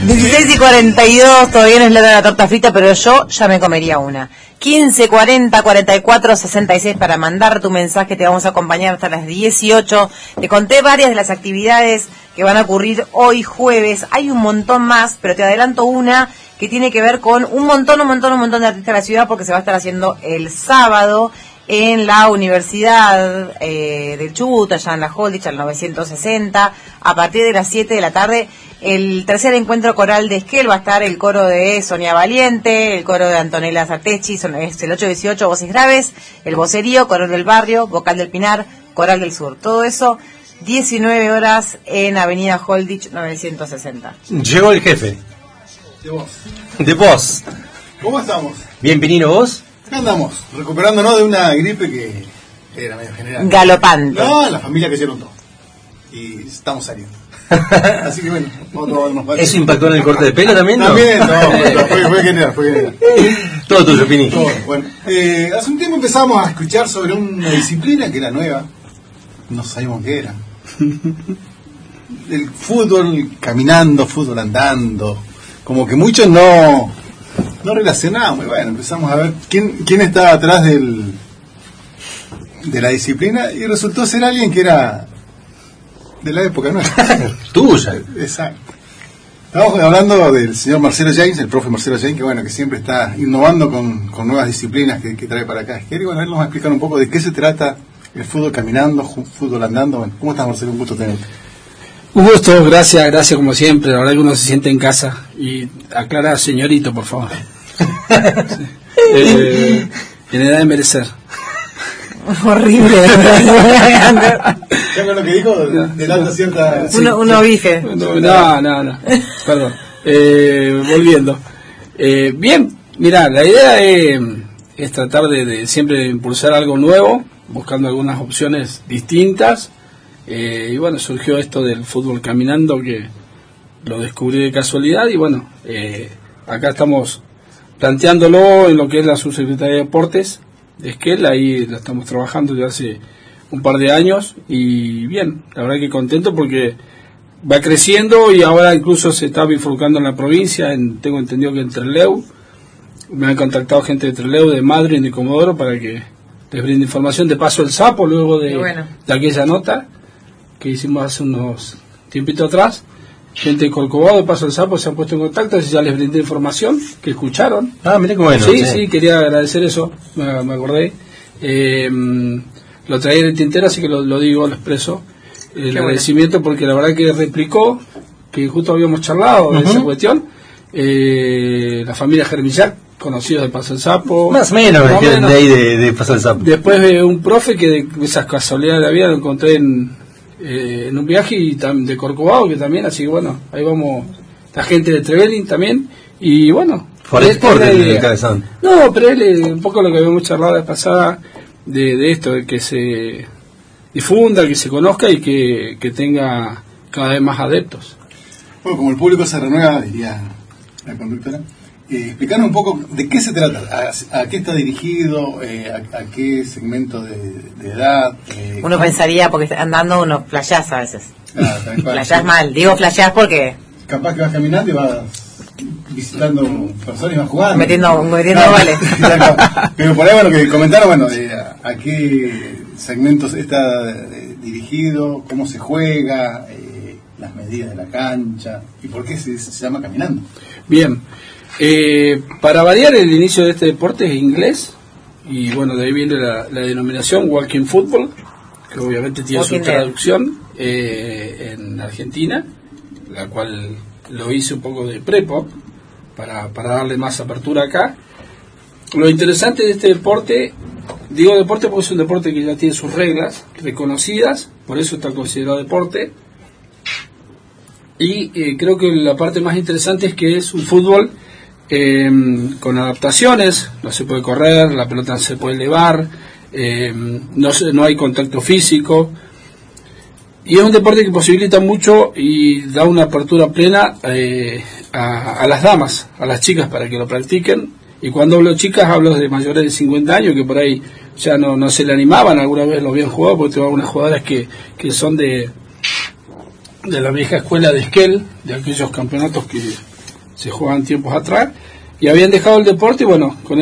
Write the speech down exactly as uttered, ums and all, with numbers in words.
dieciséis y cuarenta y dos, todavía no es la de la torta frita, pero yo ya me comería una. quince, cuarenta, cuarenta y cuatro, sesenta y seis para mandar tu mensaje, te vamos a acompañar hasta las dieciocho. Te conté varias de las actividades que van a ocurrir hoy jueves. Hay un montón más, pero te adelanto una que tiene que ver con un montón, un montón, un montón de artistas de la ciudad, porque se va a estar haciendo el sábado en la Universidad eh, del Chubut, allá en la Holditch, al novecientos sesenta, a partir de las siete de la tarde, el tercer encuentro coral de Esquel. Va a estar el coro de Sonia Valiente, el coro de Antonella Sartechi, son, es el ocho dieciocho, voces graves, el vocerío, coral del barrio, vocal del Pinar, coral del sur. Todo eso, diecinueve horas en Avenida Holditch novecientos sesenta. Llegó el jefe. De vos. De vos. ¿Cómo estamos? Bienvenido vos. Acá andamos, recuperándonos de una gripe que era medio general. Galopante. No, la familia que hicieron todo. Y estamos saliendo. Así que bueno, vamos a tomarnos más. ¿Eso impactó en el corte de pelo también? ¿No? También, no, pero fue, fue general, fue general. Todo tuyo, Pini. Todo, bueno. Eh, hace un tiempo empezamos a escuchar sobre una disciplina que era nueva. No sabíamos qué era. El fútbol caminando, fútbol andando. Como que muchos no... No relacionamos, y bueno, empezamos a ver quién quién estaba atrás del de la disciplina y resultó ser alguien que era de la época nuestra. Tuya. Exacto. Estamos hablando del señor Marcelo James, el profe Marcelo James, que bueno, que siempre está innovando con, con nuevas disciplinas que, que trae para acá. Y bueno, él nos va a explicar un poco de qué se trata el fútbol caminando, fútbol andando. Bueno, ¿cómo estás, Marcelo? Un gusto tenerte. Un gusto, gracias, gracias como siempre. La verdad que uno se siente en casa. Y aclara, señorito, por favor. Sí. eh, en edad de merecer. Horrible. ¿Qué es lo que dijo? Delata cierta... Uno, uno bife. No, no, no, no. Perdón. Eh, volviendo. Eh, bien, mira, la idea es, es tratar de, de siempre de impulsar algo nuevo, buscando algunas opciones distintas. Eh, y bueno, surgió esto del fútbol caminando, que lo descubrí de casualidad. Y bueno, eh, acá estamos planteándolo en lo que es la Subsecretaría de Deportes de Esquel. Ahí lo estamos trabajando ya hace un par de años. Y bien, la verdad que contento porque va creciendo y ahora incluso se está bifurcando en la provincia. En, tengo entendido que en Trelew. Me han contactado gente de Trelew, de Madrid, de Comodoro, para que les brinde información. De paso el sapo, luego de, bueno. de aquella nota que hicimos hace unos tiempitos atrás. Gente de Corcovado, de paso el sapo, se han puesto en contacto, y ya les brindé información que escucharon. Ah, mira qué bueno. Sí, sí, sí, quería agradecer eso, me, me acordé. Eh, lo traía en el tintero, así que lo, lo digo, lo expreso. El qué agradecimiento bueno. Porque la verdad que replicó, que justo habíamos charlado uh-huh. de esa cuestión, eh, la familia Germillac, conocidos de Paso el Sapo. Más o menos, más menos. De ahí de, de Paso el Sapo. Después eh, un profe que de esas casualidades de la vida lo encontré en... Eh, en un viaje y tam, de Corcovado, que también, así que bueno, ahí vamos, la gente de Trevelin también, y bueno, por el deporte interesante. No, pero él, eh, un poco lo que habíamos charlado la vez pasada de, de esto, de que se difunda, que se conozca y que, que tenga cada vez más adeptos. Bueno, como el público se renueva, diría la conductora, eh, explicarnos un poco de qué se trata, a, a qué está dirigido, eh, a, a qué segmento de, de edad. Eh, uno pensaría, porque andando uno flashás a veces. Ah, flashás sí. Mal, digo flashás porque... Capaz que vas caminando y vas visitando personas y vas jugando. Metiendo, metiendo no, goles. Pero por ahí, bueno, que comentaron, bueno, eh, a, a qué segmentos está eh, dirigido, cómo se juega, eh, las medidas de la cancha y por qué se, se llama caminando. Bien. Eh, para variar, el inicio de este deporte es inglés y bueno, de ahí viene la, la denominación Walking Football, que obviamente tiene walking su traducción eh, en Argentina, la cual lo hice un poco de prepop para, para darle más apertura acá. Lo interesante de este deporte, digo deporte porque es un deporte que ya tiene sus reglas reconocidas, por eso está considerado deporte. Y eh, creo que la parte más interesante es que es un fútbol Eh, con adaptaciones, no se puede correr, la pelota no se puede elevar, eh, no, se, no hay contacto físico, y es un deporte que posibilita mucho y da una apertura plena eh, a, a las damas, a las chicas para que lo practiquen. Y cuando hablo de chicas hablo de mayores de cincuenta años que por ahí ya no, no se le animaban, alguna vez lo habían jugado porque tengo algunas jugadoras que, que son de de la vieja escuela de Esquel, de aquellos campeonatos que se jugaban tiempos atrás, y habían dejado el deporte y bueno, con